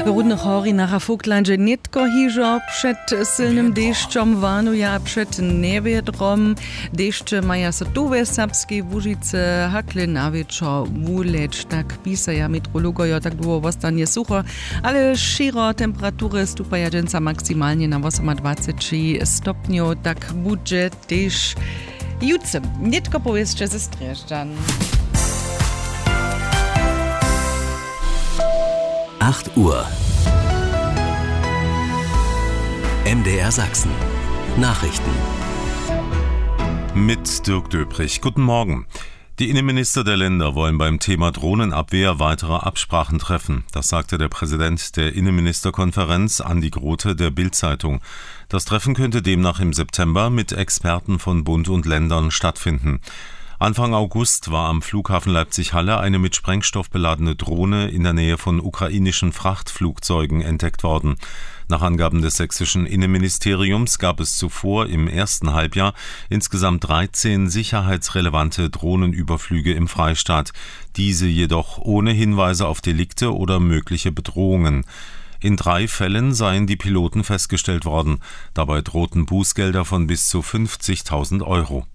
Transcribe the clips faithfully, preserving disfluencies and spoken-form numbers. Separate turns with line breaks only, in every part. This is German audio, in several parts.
Rudne chori na Vogtlandže nitko hižo przed silnym deszczom wanuje, przed niewiadrom. Deszcze maja se tuwe serbskiej Łużyce hakle na wieczor wulecz, tak pisaja meteorologojo, tak długo wostanie sucho, ale sziro temperatury stupaja dżęca maksymalnie na dwadzieścia osiem stopniów, tak budże też jutce. Nitko powieszcze ze Streszczan.
acht Uhr. M D R Sachsen. Nachrichten.
Mit Dirk Döbrich. Guten Morgen. Die Innenminister der Länder wollen beim Thema Drohnenabwehr weitere Absprachen treffen. Das sagte der Präsident der Innenministerkonferenz, Andi Grote, der Bild-Zeitung. Das Treffen könnte demnach im September mit Experten von Bund und Ländern stattfinden. Anfang August war am Flughafen Leipzig-Halle eine mit Sprengstoff beladene Drohne in der Nähe von ukrainischen Frachtflugzeugen entdeckt worden. Nach Angaben des sächsischen Innenministeriums gab es zuvor im ersten Halbjahr insgesamt dreizehn sicherheitsrelevante Drohnenüberflüge im Freistaat, diese jedoch ohne Hinweise auf Delikte oder mögliche Bedrohungen. In drei Fällen seien die Piloten festgestellt worden. Dabei drohten Bußgelder von bis zu fünfzigtausend Euro.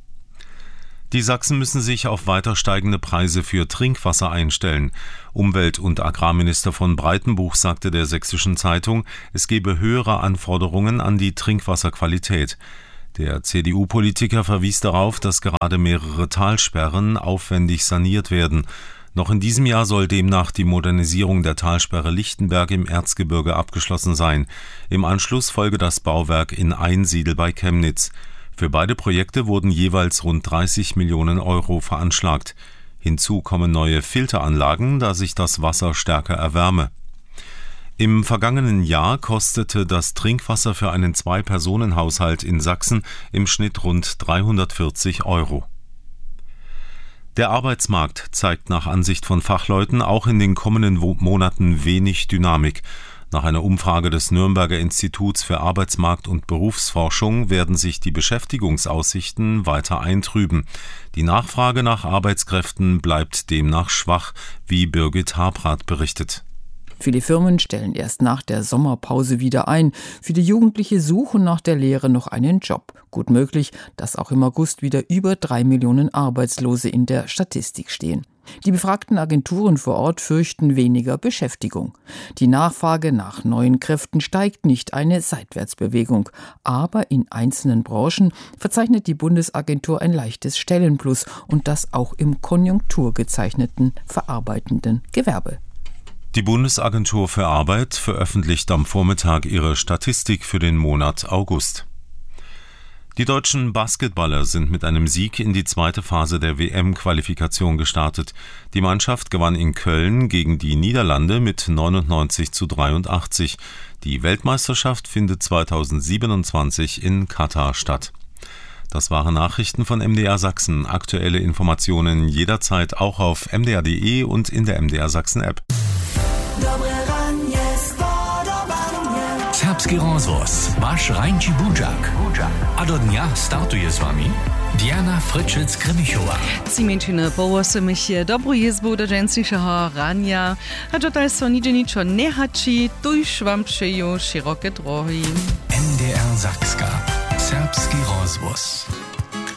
Die Sachsen müssen sich auf weiter steigende Preise für Trinkwasser einstellen. Umwelt- und Agrarminister von Breitenbuch sagte der Sächsischen Zeitung, es gebe höhere Anforderungen an die Trinkwasserqualität. Der C D U-Politiker verwies darauf, dass gerade mehrere Talsperren aufwendig saniert werden. Noch in diesem Jahr soll demnach die Modernisierung der Talsperre Lichtenberg im Erzgebirge abgeschlossen sein. Im Anschluss folge das Bauwerk in Einsiedel bei Chemnitz. Für beide Projekte wurden jeweils rund dreißig Millionen Euro veranschlagt. Hinzu kommen neue Filteranlagen, da sich das Wasser stärker erwärme. Im vergangenen Jahr kostete das Trinkwasser für einen Zwei-Personen-Haushalt in Sachsen im Schnitt rund dreihundertvierzig Euro. Der Arbeitsmarkt zeigt nach Ansicht von Fachleuten auch in den kommenden Monaten wenig Dynamik. Nach einer Umfrage des Nürnberger Instituts für Arbeitsmarkt- und Berufsforschung werden sich die Beschäftigungsaussichten weiter eintrüben. Die Nachfrage nach Arbeitskräften bleibt demnach schwach, wie Birgit Habrath berichtet.
Viele Firmen stellen erst nach der Sommerpause wieder ein. Viele Jugendliche suchen nach der Lehre noch einen Job. Gut möglich, dass auch im August wieder über drei Millionen Arbeitslose in der Statistik stehen. Die befragten Agenturen vor Ort fürchten weniger Beschäftigung. Die Nachfrage nach neuen Kräften steigt nicht, eine Seitwärtsbewegung. Aber in einzelnen Branchen verzeichnet die Bundesagentur ein leichtes Stellenplus und das auch im konjunkturgezeichneten verarbeitenden Gewerbe.
Die Bundesagentur für Arbeit veröffentlicht am Vormittag ihre Statistik für den Monat August. Die deutschen Basketballer sind mit einem Sieg in die zweite Phase der W M-Qualifikation gestartet. Die Mannschaft gewann in Köln gegen die Niederlande mit neunundneunzig zu dreiundachtzig. Die Weltmeisterschaft findet zweitausendsiebenundzwanzig in Katar statt. Das waren Nachrichten von M D R Sachsen. Aktuelle Informationen jederzeit auch auf m d r punkt d e und in der M D R Sachsen App.
Serbski rozvoz, vaš Rajnči Budžak. A do dňa startuje s vami Diana Fryczec-Kremichova.
Cimenčine połosy się dobro jezbu do dżęsniejszego rania, a tutaj so nigdzie niczo nie hači, tuż wam przeją szerokie drogi.
M D R Sakska. Serbski rozvoz.